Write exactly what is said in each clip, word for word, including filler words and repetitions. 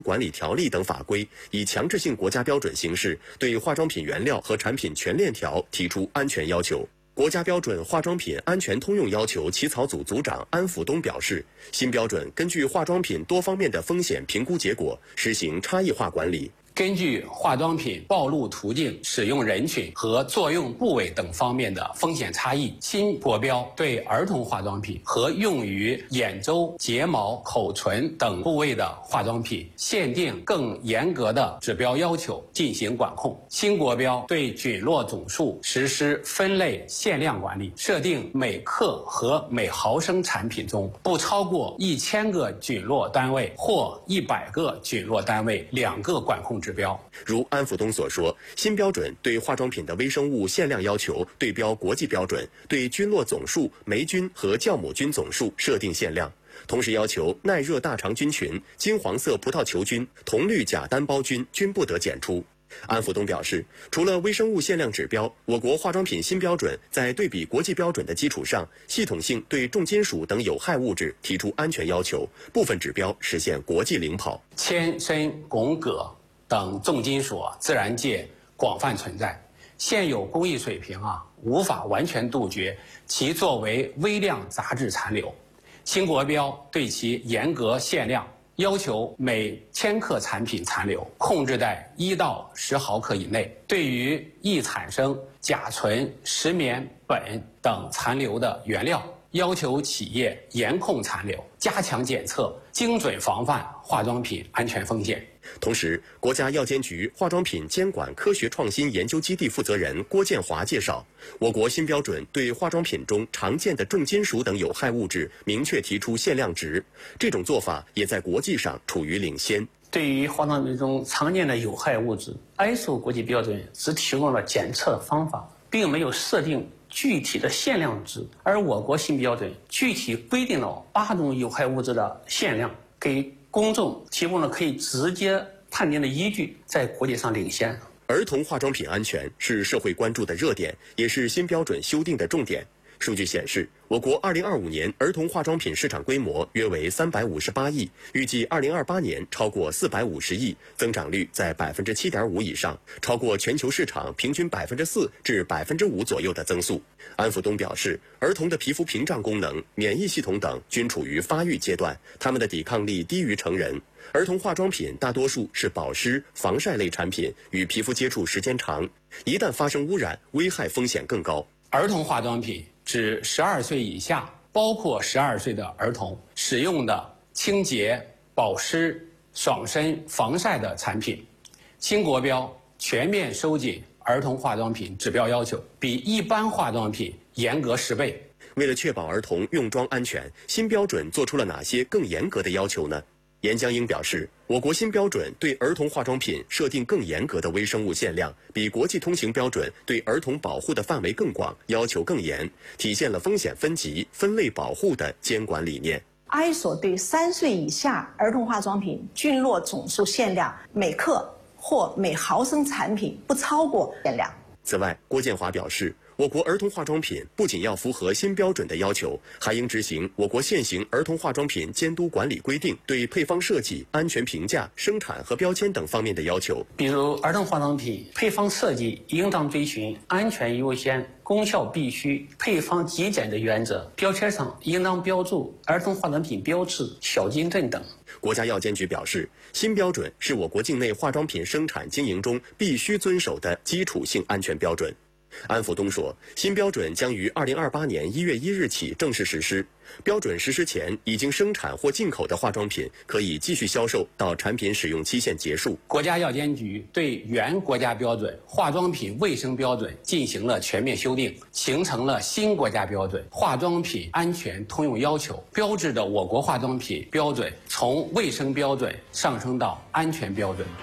管理条例等法规，以强制性国家标准形式对化妆品原料和产品全链条提出安全要求。国家标准化妆品安全通用要求起草组组长安辅东表示，新标准根据化妆品多方面的风险评估结果，实行差异化管理。 根据化妆品暴露途径、使用人群和作用部位等方面的风险差异，新国标对儿童化妆品和用于眼周、睫毛、口唇等部位的化妆品限定更严格的指标要求进行管控。新国标对菌落总数实施分类限量管理，设定每克和每毫升产品中不超过一千个菌落单位或一百个菌落单位两个管控指标。 如安辅东所说，新标准对化妆品的微生物限量要求对标国际标准，对菌落总数、霉菌和酵母菌总数设定限量，同时要求耐热大肠菌群、金黄色葡萄球菌、铜绿假单胞菌均不得检出。安辅东表示，除了微生物限量指标，我国化妆品新标准在对比国际标准的基础上，系统性对重金属等有害物质提出安全要求，部分指标实现国际领跑。 铅、砷、汞、铬等重金属自然界广泛存在，现有工艺水平啊无法完全杜绝其作为微量杂质残留。新国标对其严格限量，要求每千克产品残留控制在一到十毫克以内。对于易产生甲醇、石棉、苯等残留的原料，要求企业严控残留，加强检测，精准防范化妆品安全风险。 同时，国家药监局化妆品监管科学创新研究基地负责人郭建华介绍，我国新标准对化妆品中常见的重金属等有害物质明确提出限量值，这种做法也在国际上处于领先。 对于化妆品中常见的有害物质 ，I S O 国际标准只提供了检测的方法，并没有设定具体的限量值，而我国新标准具体规定了八种有害物质的限量，给公众提供了可以直接判定的依据，在国际上领先。 儿童化妆品安全是社会关注的热点，也是新标准修订的重点。数据显示，我国二零二五年儿童化妆品市场规模约为三百五十八亿，预计二零二八年超过四百五十亿，增长率在百分之七点五以上，超过全球市场平均百分之四至百分之五左右的增速。安辅东表示，儿童的皮肤屏障功能、免疫系统等均处于发育阶段，他们的抵抗力低于成人。儿童化妆品大多数是保湿、防晒类产品，与皮肤接触时间长，一旦发生污染，危害风险更高。 儿童化妆品指十二岁以下，包括十二岁的儿童使用的清洁、保湿、爽身、防晒的产品。新国标全面收紧儿童化妆品指标要求，比一般化妆品严格十倍。 为了确保儿童用妆安全，新标准做出了哪些更严格的要求呢？严江英表示，我国新标准对儿童化妆品设定更严格的微生物限量，比国际通行标准对儿童保护的范围更广，要求更严，体现了风险分级、分类保护的监管理念。 I S O 对三岁以下儿童化妆品菌落总数限量每克或每毫升产品不超过限量。 此外，郭建华表示，我国儿童化妆品不仅要符合新标准的要求，还应执行我国现行儿童化妆品监督管理规定对配方设计、安全评价、生产和标签等方面的要求。 比如，儿童化妆品配方设计应当遵循安全优先、功效必须、配方极简的原则，标签上应当标注儿童化妆品标志、小金镇等。 国家药监局表示，新标准是我国境内化妆品生产经营中必须遵守的基础性安全标准。安辅东说，新标准将于二零二八年一月一日起正式实施。标准实施前已经生产或进口的化妆品可以继续销售到产品使用期限结束。 国家药监局对原国家标准化妆品卫生标准进行了全面修订，形成了新国家标准化妆品安全通用要求，标志着我国化妆品标准从卫生标准上升到安全标准。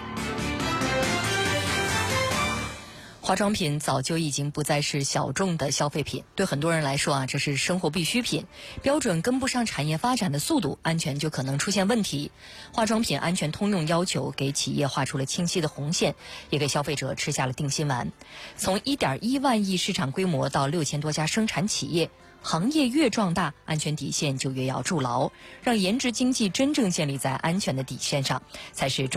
化妆品早就已经不再是小众的消费品，对很多人来说啊，这是生活必需品。标准跟不上产业发展的速度，安全就可能出现问题。化妆品安全通用要求给企业画出了清晰的红线，也给消费者吃下了定心丸。从 一点一万亿市场规模到六千多家生产企业， 行业越壮大，安全底线就越要筑牢，让颜值经济真正建立在安全的底线上，才是中